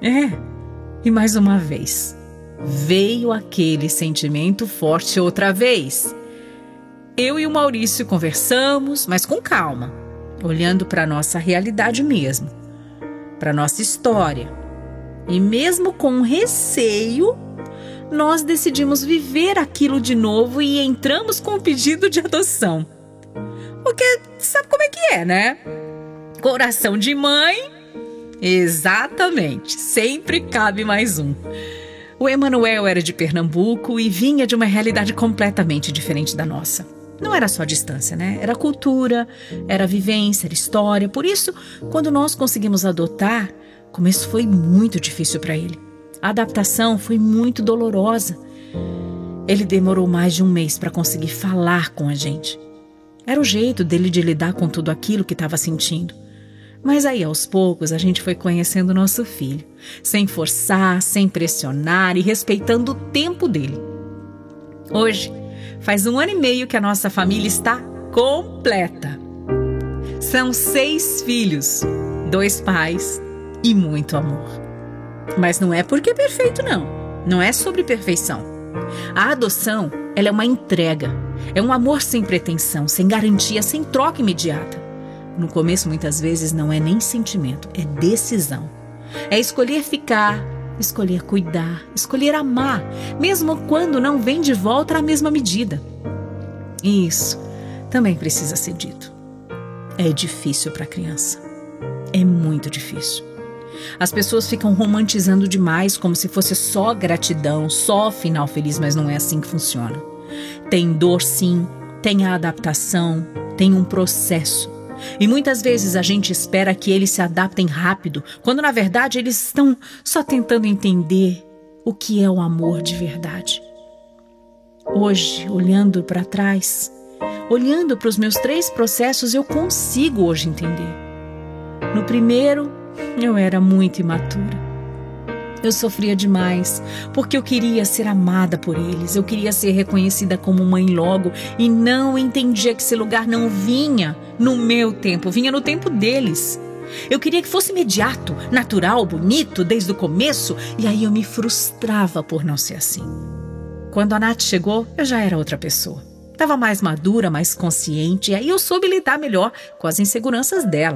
E mais uma vez, veio aquele sentimento forte outra vez. Eu e o Maurício conversamos, mas com calma, olhando para a nossa realidade mesmo, para a nossa história. E mesmo com receio, nós decidimos viver aquilo de novo e entramos com o pedido de adoção. Porque sabe como é que é, né? Coração de mãe, exatamente, sempre cabe mais um. O Emanuel era de Pernambuco e vinha de uma realidade completamente diferente da nossa. Não era só distância, né? Era cultura, era vivência, era história. Por isso, quando nós conseguimos adotar, o começo foi muito difícil para ele. A adaptação foi muito dolorosa. Ele demorou mais de um mês para conseguir falar com a gente. Era o jeito dele de lidar com tudo aquilo que estava sentindo. Mas aí, aos poucos, a gente foi conhecendo o nosso filho, sem forçar, sem pressionar e respeitando o tempo dele. Hoje, faz 1 ano e meio que a nossa família está completa. São 6 filhos, 2 pais e muito amor. Mas não é porque é perfeito, não. Não é sobre perfeição. A adoção, ela é uma entrega. É um amor sem pretensão, sem garantia, sem troca imediata. No começo, muitas vezes, não é nem sentimento, é decisão. É escolher ficar, escolher cuidar, escolher amar, mesmo quando não vem de volta à mesma medida. Isso também precisa ser dito. É difícil para a criança. É muito difícil. As pessoas ficam romantizando demais, como se fosse só gratidão, só final feliz, mas não é assim que funciona. Tem dor, sim, tem a adaptação, tem um processo. E muitas vezes a gente espera que eles se adaptem rápido, quando na verdade eles estão só tentando entender o que é o amor de verdade. Hoje, olhando para trás, olhando para os meus 3 processos, eu consigo hoje entender. No primeiro, eu era muito imatura. Eu sofria demais, porque eu queria ser amada por eles, eu queria ser reconhecida como mãe logo e não entendia que esse lugar não vinha no meu tempo, vinha no tempo deles. Eu queria que fosse imediato, natural, bonito, desde o começo, e aí eu me frustrava por não ser assim. Quando a Nath chegou, eu já era outra pessoa. Estava mais madura, mais consciente, e aí eu soube lidar melhor com as inseguranças dela.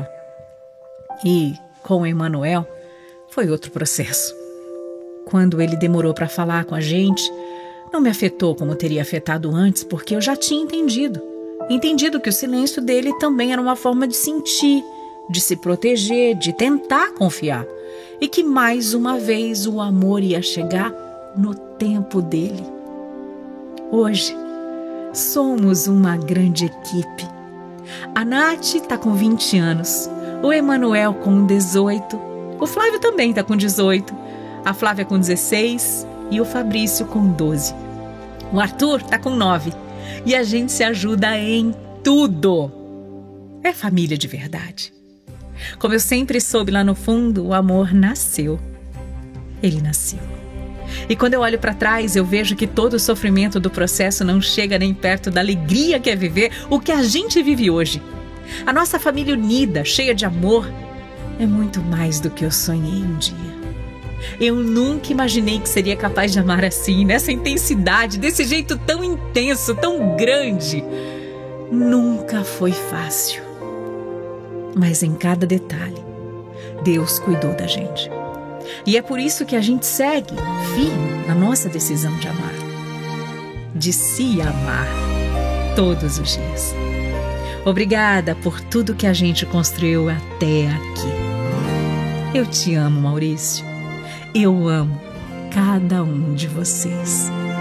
E com o Emanuel, foi outro processo. Quando ele demorou para falar com a gente, não me afetou como teria afetado antes, porque eu já tinha entendido. Entendido que o silêncio dele também era uma forma de sentir, de se proteger, de tentar confiar. E que mais uma vez o amor ia chegar no tempo dele. Hoje, somos uma grande equipe. A Nath está com 20 anos, o Emanuel com 18, o Flávio também está com 18, a Flávia com 16 e o Fabrício com 12. O Arthur está com 9 e a gente se ajuda em tudo. É família de verdade. Como eu sempre soube lá no fundo, o amor nasceu. Ele nasceu. E quando eu olho para trás, eu vejo que todo o sofrimento do processo não chega nem perto da alegria que é viver o que a gente vive hoje. A nossa família unida, cheia de amor, é muito mais do que eu sonhei um dia. Eu nunca imaginei que seria capaz de amar assim, nessa intensidade, desse jeito tão intenso, tão grande. Nunca foi fácil. Mas em cada detalhe, Deus cuidou da gente. E é por isso que a gente segue firme na nossa decisão de amar. De se amar todos os dias. Obrigada por tudo que a gente construiu até aqui. Eu te amo, Maurício. Eu amo cada um de vocês.